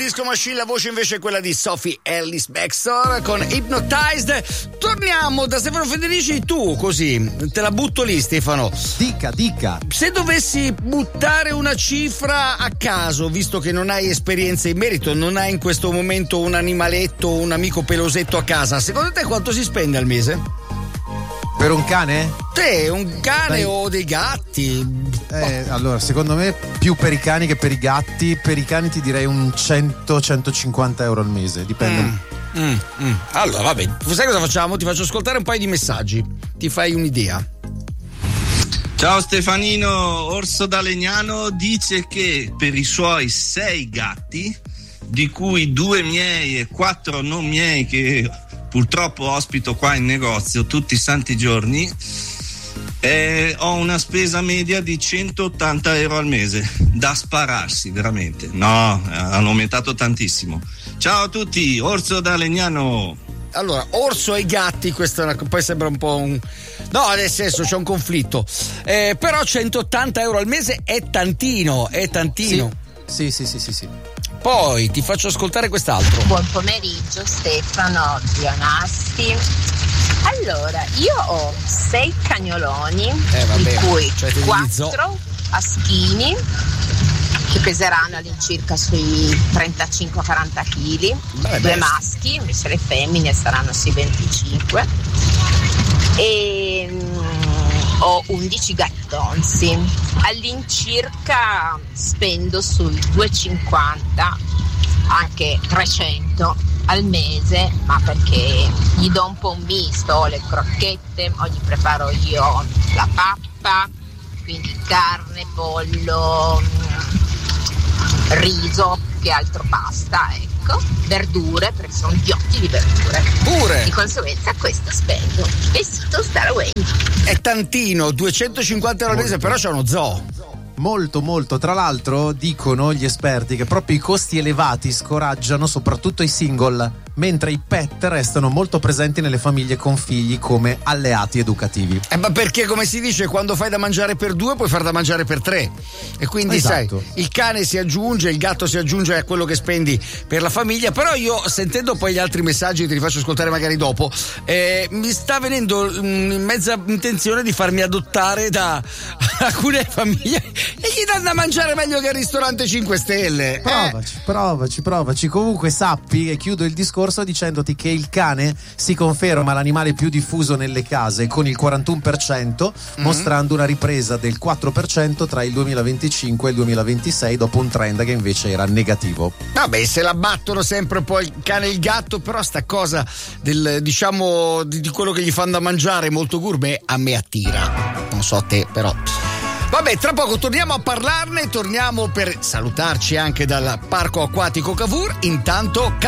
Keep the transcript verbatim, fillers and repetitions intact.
Disco Machine, la voce invece è quella di Sophie Ellis Bextor con Hypnotized. Torniamo da Stefano Federici, tu così, te la butto lì Stefano. Dica, dica. Se dovessi buttare una cifra a caso, visto che non hai esperienza in merito, non hai in questo momento un animaletto, un amico pelosetto a casa, secondo te quanto si spende al mese? Per un cane? Te, un cane Dai. o dei gatti? Eh, allora, secondo me più per i cani che per i gatti. Per i cani ti direi un cento centocinquanta euro al mese, dipende. Mm, mm, mm. Allora, vabbè, sai cosa facciamo? Ti faccio ascoltare un paio di messaggi, ti fai un'idea. Ciao Stefanino, Orso da Legnano dice che per i suoi sei gatti, di cui due miei e quattro non miei che purtroppo ospito qua in negozio tutti i santi giorni, eh, ho una spesa media di centottanta euro al mese, da spararsi veramente. No, hanno aumentato tantissimo. Ciao a tutti, Orso da Legnano. Allora, orso e gatti, questa è una, poi sembra un po' un... No, nel senso c'è un conflitto, eh, però centottanta euro al mese è tantino, è tantino. Sì, sì, sì, sì, sì. Poi ti faccio ascoltare quest'altro. Buon pomeriggio Stefano, zio Nasti. Allora, io ho sei cagnoloni, Eh, vabbè, di cui cioè, te li quattro maschini che peseranno all'incirca sui trentacinque quaranta chili, Beh, due beh. maschi, invece le femmine saranno sui venticinque. E mm, ho undici gattonzi, all'incirca spendo sui duecentocinquanta, anche trecento al mese, ma perché gli do un po' un misto, ho le crocchette, o gli preparo io la pappa, quindi carne, pollo, riso, che altro pasta, ecco, verdure, perché sono ghiotti di verdure. Pure! Di conseguenza questo spendo. Besito Star Away. È tantino, duecentocinquanta euro al mese, però c'è uno zoo. Molto, molto. Tra l'altro dicono gli esperti che proprio i costi elevati scoraggiano soprattutto i single, mentre i pet restano molto presenti nelle famiglie con figli come alleati educativi. Eh, ma perché, come si dice, quando fai da mangiare per due puoi far da mangiare per tre, e quindi Esatto. sai, il cane si aggiunge, il gatto si aggiunge a quello che spendi per la famiglia. Però io, sentendo poi gli altri messaggi, te li faccio ascoltare magari dopo, eh, mi sta venendo mh, in mezza intenzione di farmi adottare da alcune famiglie e gli danno da mangiare meglio che al ristorante cinque stelle. Eh. Provaci, provaci, provaci. Comunque sappi, e chiudo il discorso dicendoti che il cane si conferma l'animale più diffuso nelle case con il quarantuno per cento, mm-hmm. mostrando una ripresa del quattro per cento tra il duemilaventicinque e il duemilaventisei, dopo un trend che invece era negativo. Vabbè, se la battono sempre un po' il cane e il gatto, però sta cosa del, diciamo, di, di quello che gli fanno da mangiare molto gourmet a me attira. Non so a te, però. Vabbè, tra poco torniamo a parlarne, torniamo per salutarci anche dal parco acquatico Cavour. Intanto